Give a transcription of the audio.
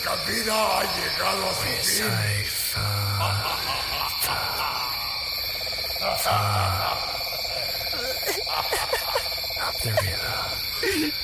nuestra vida ha llegado a su fin. Up there we go.